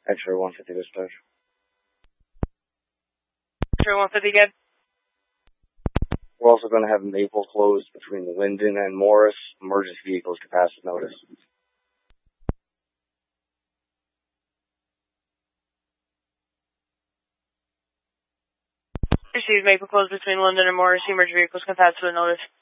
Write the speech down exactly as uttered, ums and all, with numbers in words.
X-ray one fifty dispatch. X-ray one fifty again. We're also going to have Maple closed between Linden and Morris. Emergency vehicles to pass the notice. Received Maple closed between Linden and Morris. Emergency vehicles can pass the notice.